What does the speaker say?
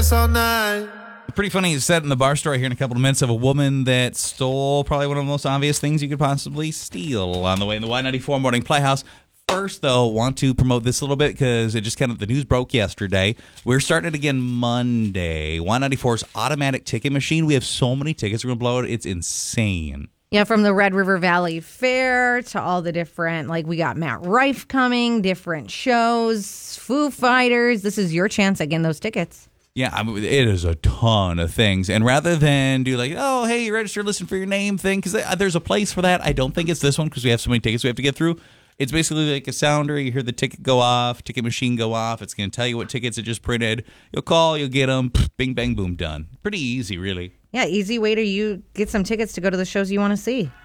dance all night. Pretty funny set in the bar story here in a couple of minutes of a woman that stole probably one of the most obvious things you could possibly steal on the way in the Y94 Morning Playhouse. First, though, want to promote this a little bit because it just kind of, the news broke yesterday. We're starting it again Monday. Y94's automatic ticket machine. We have so many tickets. We're going to blow it. It's insane. Yeah, from the Red River Valley Fair to all the different, like we got Matt Rife coming, different shows, Foo Fighters. This is your chance at getting those tickets. Yeah, I mean, it is a ton of things. And rather than do like, oh, hey, register, listen for your name thing, because there's a place for that. I don't think it's this one because we have so many tickets we have to get through. It's basically like a sounder. You hear the ticket go off, ticket machine go off. It's going to tell you what tickets it just printed. You'll call, you'll get them. Bing, bang, boom, done. Pretty easy, really. Yeah, easy way to you get some tickets to go to the shows you want to see.